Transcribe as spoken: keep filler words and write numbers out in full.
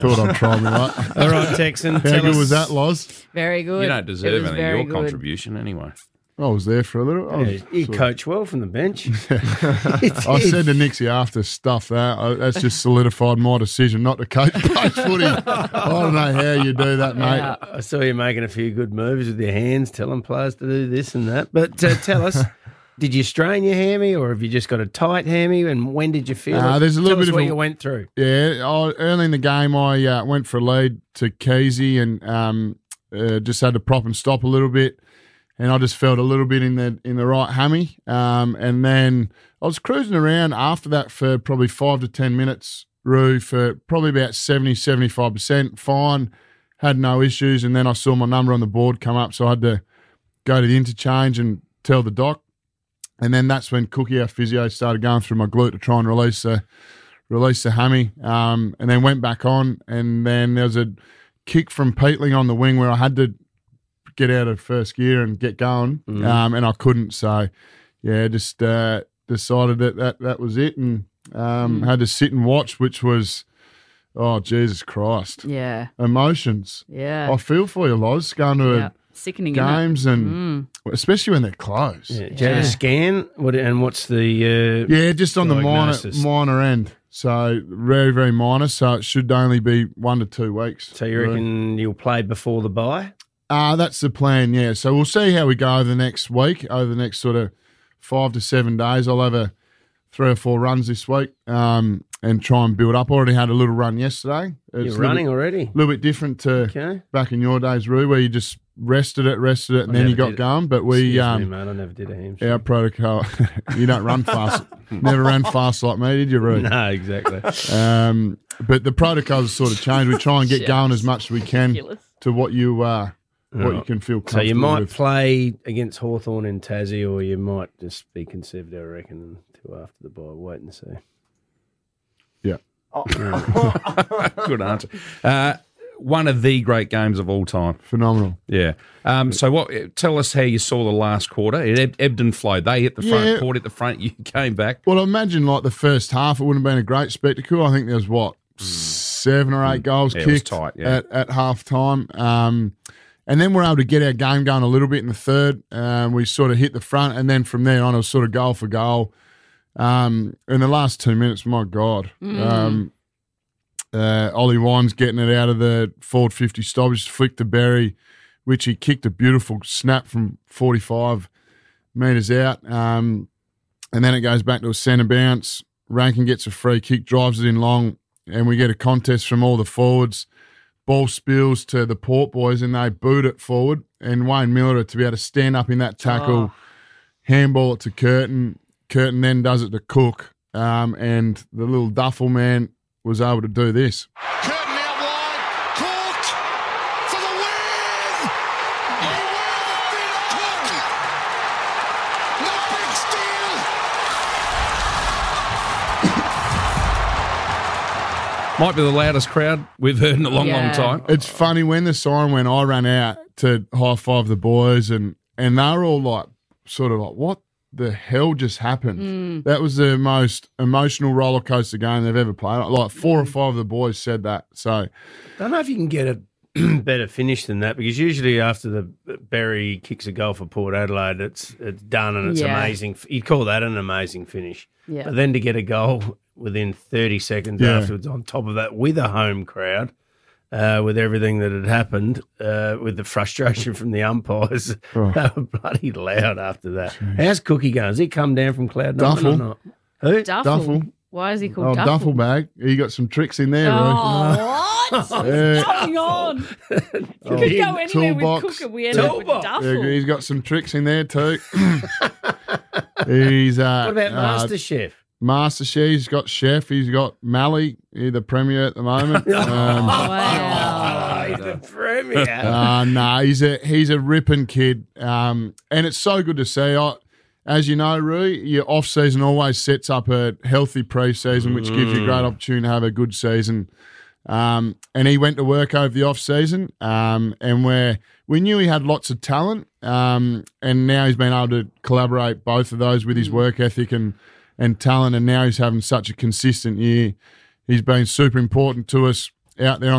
Thought I'd try me, right? All right, Texan. How tell good us- was that, Loz? Very good. You don't It deserve was any of very your good. contribution anyway. I was there for a little. I, was Yeah, you sort of- coach well from the bench. I said to Nixie after, stuff that. I, that's just solidified my decision not to coach post footy. I don't know how you do that, mate. Yeah. I saw you making a few good moves with your hands, telling players to do this and that. But uh, tell us, did you strain your hammy or have you just got a tight hammy? And when did you feel Uh, it? there's a little Tell us bit of what a- you went through. Yeah, I, early in the game, I uh, went for a lead to Keezy and um, uh, just had to prop and stop a little bit. And I just felt a little bit in the in the right hammy. Um, and then I was cruising around after that for probably five to ten minutes, Roo, for probably about seventy, seventy-five percent. Fine, had no issues. And then I saw my number on the board come up, so I had to go to the interchange and tell the doc. And then that's when Cookie, our physio, started going through my glute to try and release the, release the hammy. Um, and then went back on. And then there was a kick from Peatling on the wing where I had to get out of first gear and get going, Mm. um, and I couldn't. So, yeah, just uh, decided that, that that was it, and um, Mm. had to sit and watch, which was, oh Jesus Christ, Yeah. emotions. Yeah. I feel for you, Loz, going to yeah. Sickening. isn't it? games and Mm. especially when they're closed. Yeah. Yeah, Did you have Yeah. a scan? What, and what's the... Uh, just on the minor Diagnosis. minor end. So very very minor. So it should only be one to two weeks. so you reckon you'll play before the bye? Uh, that's the plan, yeah. So we'll see how we go over the next week, over the next sort of five to seven days. I'll have a three or four runs this week um, and try and build up. I already had a little run yesterday. It's a You're little running bit, already? A little bit different to Okay. back in your days, Roo, where you just rested it, rested it, and I then you never got did it. going. But we, Excuse um, me, mate, I never did a hamstring. our protocol, you don't run fast. Never ran fast like me, did you, Roo? No, exactly. Um, but the protocols sort of changed. We try and get going as much as we can Ridiculous. to what you uh, what you Right. can feel So comfortable you might with. play against Hawthorn in Tassie, or you might just be conservative, I reckon, until after the bye. Wait and see. Yeah. Good answer. Uh, one of the great games of all time. Phenomenal. Yeah. Um, so what? Tell us how you saw the last quarter. It eb- ebbed and flowed. They hit the front, Yeah. Port hit the front. You came back. Well, I imagine like the first half, it would have been a great spectacle. I think there was what seven or eight goals Yeah, it was kicked tight, yeah. at, at half time. Um, and then we're able to get our game going a little bit in the third. Um, we sort of hit the front, and then from there on, it was sort of goal for goal. Um, in the last two minutes, my God. Um, uh, Ollie Wine's getting it out of the forward fifty stoppage, flicked to Berry, which he kicked a beautiful snap from forty-five metres out. Um, and then it goes back to a centre bounce. Rankin gets a free kick, drives it in long, and we get a contest from all the forwards. Ball spills to the Port boys, and they boot it forward. And Wayne Miller, to be able to stand up in that tackle, handball it to Curtin. Curtin then does it to Cook, um, and the little duffel man was able to do this. Curtin out wide, Cook for the win! Beware the big Cook! No big steal! Might be the loudest crowd we've heard in a long, long Yeah. time. It's funny, when the siren went, I ran out to high five the boys, and, and they were all like, sort of like, what the hell just happened? That was the most emotional roller coaster game they've ever played. Like four or five of the boys said that. So, Don't know if you can get a better finish than that, because usually after the Berry kicks a goal for Port Adelaide, it's it's done and it's Yeah. amazing. You'd call that an amazing finish. Yeah. But then to get a goal within thirty seconds Yeah. afterwards on top of that with a home crowd, uh, with everything that had happened, uh, with the frustration from the umpires, Oh. they were bloody loud after that. How's Cookie going? Has he come down from cloud nine Duffel. or not? Who? Duffel. Duffel. Why is he called oh, Duffel? duffel bag. You got some tricks in there, Roy. Oh, what? What's Yeah. going on? You could Big go anywhere toolbox. with Cook and we end up with Toolbox. Duffel. Yeah, he's got some tricks in there too. he's uh, What about uh, Master Chef? Master Chef. He's got Chef. He's got Mally, he's the premier at the moment. um, Wow. Oh, he's the premier. Uh, no, he's a he's a ripping kid, um, and it's so good to see. I, as you know, Rui, your off season always sets up a healthy pre-season, which gives you a great opportunity to have a good season. Um, and he went to work over the off season, um, and where we knew he had lots of talent, um, and now he's been able to collaborate both of those with his work ethic and and talent, and now he's having such a consistent year. He's been super important to us out there on